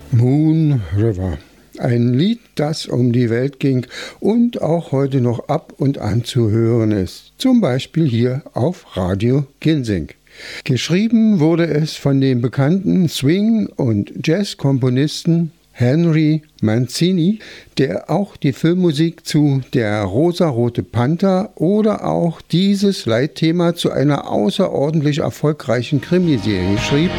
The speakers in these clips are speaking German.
Moon River. Ein Lied, das um die Welt ging und auch heute noch ab und an zu hören ist. Zum Beispiel hier auf Radio Ginsing. Geschrieben wurde es von dem bekannten Swing- und Jazz-Komponisten Henry Mancini, der auch die Filmmusik zu Der rosarote Panther oder auch dieses Leitthema zu einer außerordentlich erfolgreichen Krimiserie schrieb.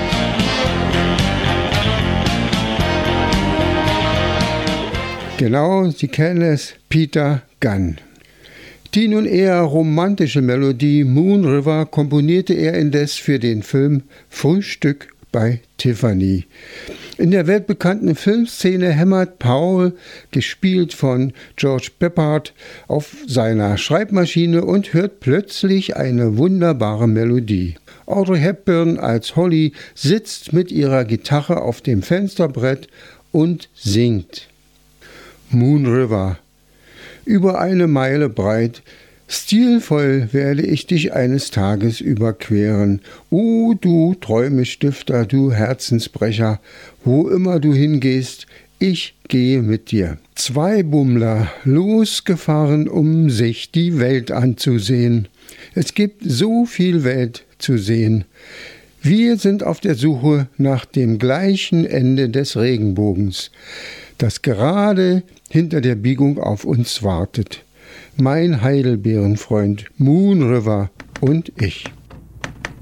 Genau, Sie kennen es, Peter Gunn. Die nun eher romantische Melodie Moon River komponierte er indes für den Film Frühstück bei Tiffany. In der weltbekannten Filmszene hämmert Paul, gespielt von George Peppard, auf seiner Schreibmaschine und hört plötzlich eine wunderbare Melodie. Audrey Hepburn als Holly sitzt mit ihrer Gitarre auf dem Fensterbrett und singt. Moon River. Über 1 Meile breit, stilvoll werde ich dich eines Tages überqueren. O du Träumestifter, du Herzensbrecher, wo immer du hingehst, ich gehe mit dir. 2 Bummler, losgefahren, um sich die Welt anzusehen. Es gibt so viel Welt zu sehen. Wir sind auf der Suche nach dem gleichen Ende des Regenbogens, das gerade hinter der Biegung auf uns wartet. Mein Heidelbeerenfreund Moon River und ich.